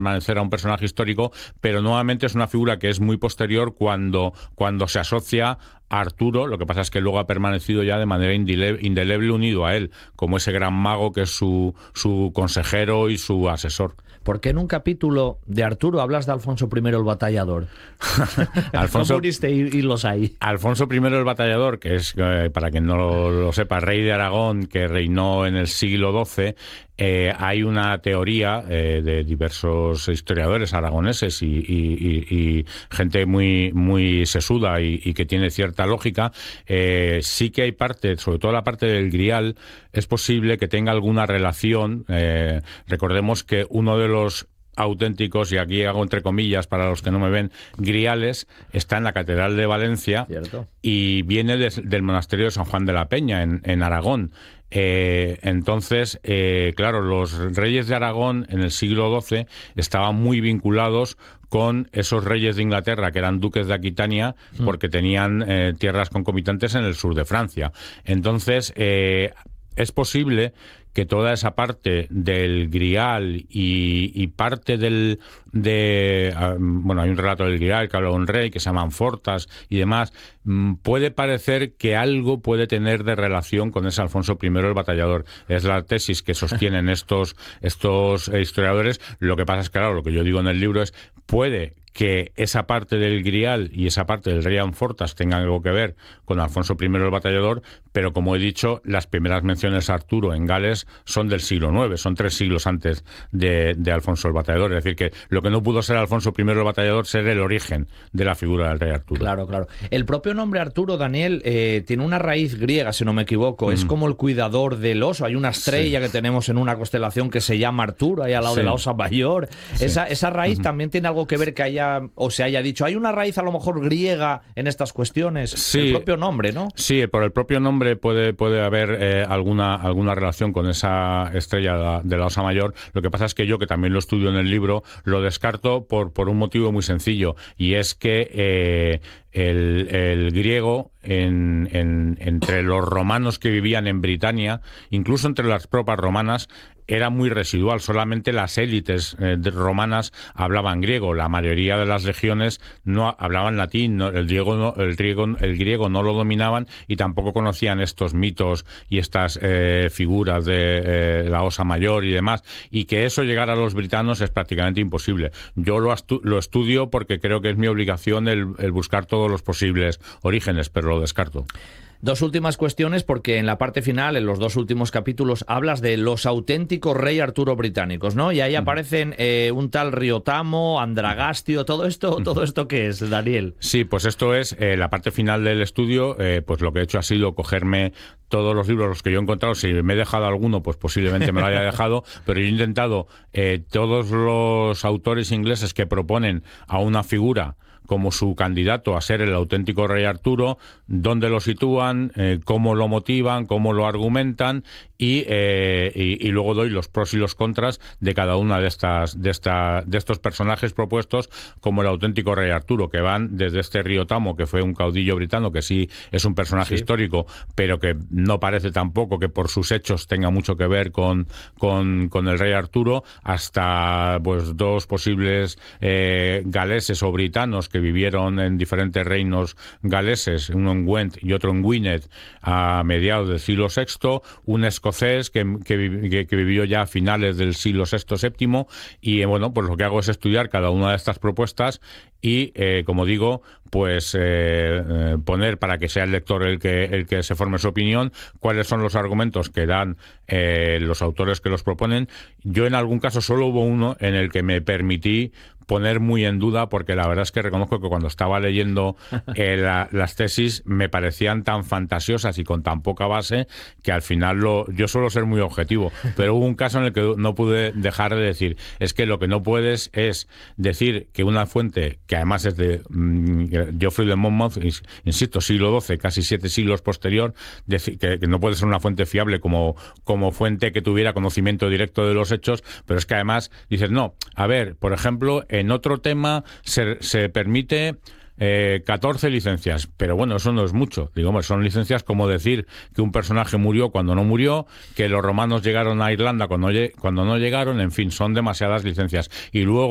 permanecer a un personaje histórico, pero nuevamente es una figura que es muy posterior cuando se asocia a Arturo. Lo que pasa es que luego ha permanecido ya de manera indeleble unido a él, como ese gran mago que es su consejero y su asesor. ¿Por qué en un capítulo de Arturo hablas de Alfonso I el Batallador? Alfonso, ¿Cómo uniste hilos ahí? Alfonso I el Batallador, que es, para quien no lo sepa, rey de Aragón, que reinó en el siglo XII. Hay una teoría de diversos historiadores aragoneses y gente muy sesuda y que tiene cierta lógica. Sí que hay parte, sobre todo la parte del Grial, es posible que tenga alguna relación. Recordemos que uno de los auténticos, y aquí hago entre comillas para los que no me ven, griales, está en la Catedral de Valencia. Cierto. Y viene del monasterio de San Juan de la Peña, en Aragón. Entonces, claro, los reyes de Aragón en el siglo XII estaban muy vinculados con esos reyes de Inglaterra que eran duques de Aquitania, porque tenían tierras concomitantes en el sur de Francia. Entonces, es posible que toda esa parte del Grial y parte bueno, hay un relato del Grial que habla de un rey que se llaman Fortas y demás, puede parecer que algo puede tener de relación con ese Alfonso I el Batallador. Es la tesis que sostienen estos historiadores. Lo que pasa es que, claro, lo que yo digo en el libro es, puede que esa parte del Grial y esa parte del rey Fortas tengan algo que ver con Alfonso I el Batallador, pero como he dicho, las primeras menciones a Arturo en Gales son del siglo IX, son 3 siglos antes de Alfonso el Batallador. Es decir, que lo que no pudo ser Alfonso I el Batallador ser el origen de la figura del rey Arturo. Claro, claro. El propio nombre Arturo, Daniel, tiene una raíz griega, si no me equivoco. Es como el cuidador del oso. Hay una estrella que tenemos en una constelación que se llama Arturo, ahí al lado de la Osa Mayor. Sí. Esa raíz también tiene algo que ver que se haya dicho, hay una raíz a lo mejor griega en estas cuestiones. Sí. El propio nombre, ¿no? Sí, por el propio nombre puede haber alguna relación con esa estrella de la Osa Mayor. Lo que pasa es que yo, que también lo estudio en el libro, lo descarto por un motivo muy sencillo, y es que el griego entre los romanos que vivían en Britania, incluso entre las propias romanas, era muy residual. Solamente las élites romanas hablaban griego. La mayoría de las legiones no hablaban latín. El griego no lo dominaban, y tampoco conocían estos mitos y estas figuras de la Osa Mayor y demás. Y que eso llegara a los britanos es prácticamente imposible. Yo lo estudio porque creo que es mi obligación el buscar todos los posibles orígenes, pero lo descarto. Dos últimas cuestiones, porque en la parte final, en los 2 últimos capítulos, hablas de los auténticos rey Arturo británicos, ¿no? Y ahí aparecen un tal Riotamo, Andragastio, ¿todo esto qué es, Daniel? Sí, pues esto es la parte final del estudio. Pues lo que he hecho ha sido cogerme todos los libros los que yo he encontrado. Si me he dejado alguno, pues posiblemente me lo haya dejado, pero yo he intentado todos los autores ingleses que proponen a una figura como su candidato a ser el auténtico rey Arturo, dónde lo sitúan, cómo lo motivan, cómo lo argumentan, y luego doy los pros y los contras de cada una de estos personajes propuestos como el auténtico rey Arturo, que van desde este Riotamo, que fue un caudillo britano, que sí es un personaje histórico, pero que no parece tampoco que por sus hechos tenga mucho que ver con el rey Arturo, hasta pues 2 posibles galeses o britanos que vivieron en diferentes reinos galeses, uno en Gwent y otro en Gwynedd a mediados del siglo VI, un escocés que vivió ya a finales del siglo VI-VII, y bueno, pues lo que hago es estudiar cada una de estas propuestas y, como digo, pues poner, para que sea el lector el que se forme su opinión, cuáles son los argumentos que dan los autores que los proponen. Yo en algún caso solo hubo uno en el que me permití poner muy en duda, porque la verdad es que reconozco que cuando estaba leyendo las tesis me parecían tan fantasiosas y con tan poca base que al final yo suelo ser muy objetivo, pero hubo un caso en el que no pude dejar de decir, es que lo que no puedes es decir que una fuente que además es de Geoffrey de Monmouth, insisto, siglo XII, casi 7 siglos posterior, que no puede ser una fuente fiable como fuente que tuviera conocimiento directo de los hechos, pero es que además dices, no, a ver, por ejemplo, en otro tema se permite 14 licencias, pero bueno, eso no es mucho. Digamos, son licencias como decir que un personaje murió cuando no murió, que los romanos llegaron a Irlanda cuando no llegaron, en fin, son demasiadas licencias. Y luego